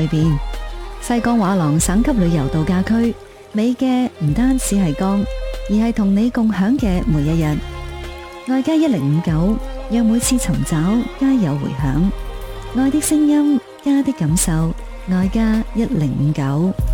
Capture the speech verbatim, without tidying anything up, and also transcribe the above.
裏邊。西江畫廊省級旅遊度假區，美嘅唔單止係江，而係同你共享嘅每一日。愛家一零五九，讓每次尋找皆有回響。愛的聲音，家的感受，愛家一零五九。